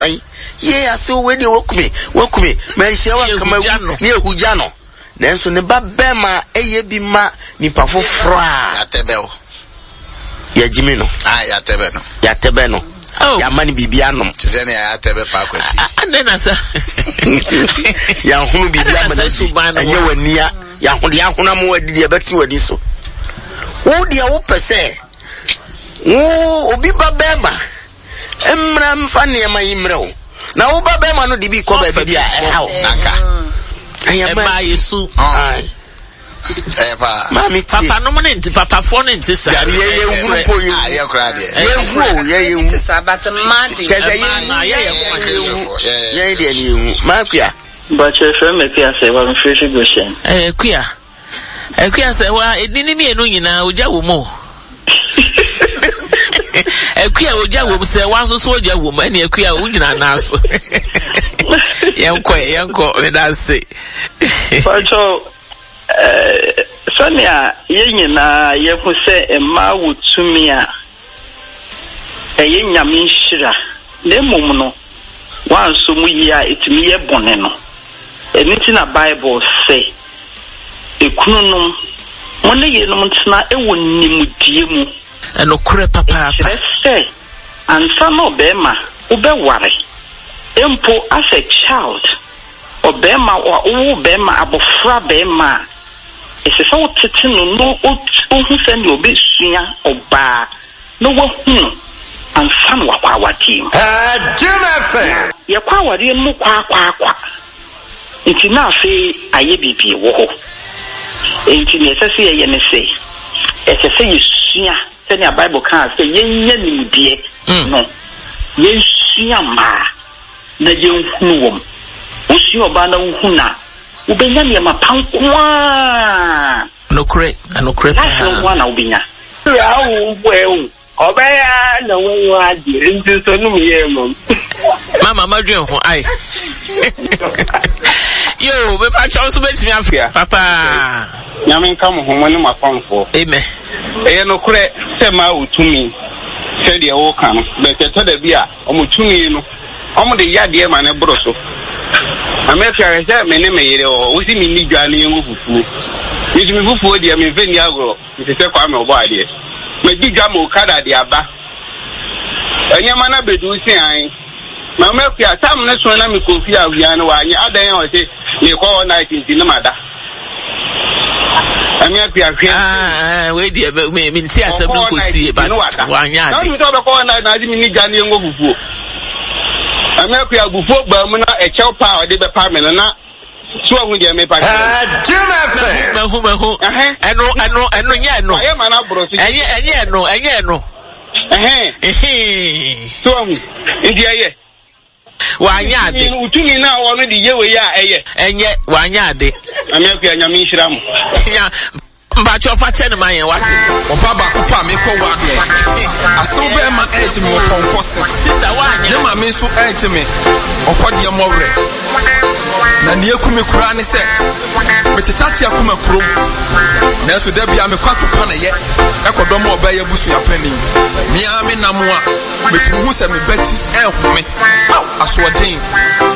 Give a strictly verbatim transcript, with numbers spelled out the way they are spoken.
ai ye ase we de wokumi wokumi me hye wa kama ni ehuja no nanso ne ba bema eye bi ma nipa fofra atebeo ya jimi no ah ya tebe no ya tebe no oh ya mani bibia no tizene ya tebe pa kwesi anena sa ya hunu bibia ma enye wania ya hunu ya hunu am wadi de beti wadi so wo de wo pese wo obi ba bema emra mfa ne ma yimrew na wo ba bema no de bi ko ba bibia e hawo naka ema yesu ai Eva mami papa no money nti papa fo no nti sa ya ye ye nguru po yi ah ye kra de ye nguru ye ye nguru sa but madi keze ye ye ye ye de ni makua ba che fe me pia se wa mfeshi goshen eh kua eh kua se wa edini mi enu nyina oja wo mo eh kua oja wo se wa so so oja wo mo ene eh kua wo nyina na so yanko yanko me da se pacho eh Sonia yenyina yefu se emma wutumi a eye nyame nhira na emom no wanso mu yi a etimi ye bone no eniti na Bible say ekununum mo ne yenum ntena ewo nimudie mu eno kure papa papa say ansa no be ma ubeware empo as a child obema o be ma abofra be ma ese so tete no no ohu se ni obesua oba no wo hu ansa no akwa awati eh Jim ye kwa awari mu kwa kwa kwa nti na afi aye bibi wo ho nti ne sese ye ne se ese se yesua se ni Bible kan se yenya nimdie no yesua ma na yenhunu wom usi oba na uhuna ubenya ne mapankwa no kure no kure na so na ubenya ya wo obaya na wo wa di nti so no me mo mama madwen ho ai yo be pa chawo so betimi afia papa nyame nka mo ho ne mapanfo amen e no kure se ma utumi se de wo kan be tete da bia omutumi no omo de yade ma ne bro so America se me ne meyere o usi mi ni dwa ne yengu fufu mi mi fufu de mi veni agro mi se kwa me obo ade me di dwa mo kada de aba enyama na bedu si an ma America sam ne so na mi kofi awia no wa anya adan o se me ko na tinti ne mada America hwe ah we di me mi nti asem no ko sie but wa anya na ade mi to be ko na na di mi ni dwa ne yengu fufu America agufo ba mu na e chew pa o de be pa me na so hu de me pa Jim F mahu mahu eno eno eno nye eno aye ma na bro si enye enye eno enye eno eh eh so hu ndi aye wa anya ade utumi na wo no di yewe ya eye enye wa anya ade America nyame nhira mu ya mba cho fa che ne man yen wate opa ba opa me ko wado aso be ma eti me oponko se sister wa anya ne ma me so eti me okode mo wre na ne ekumi kura ne se me titati akuma kuro na so da bia me kwato pa na ye ekodo mo oba ye busu ya pani me a me namoa me tumu se me beti enhome aso den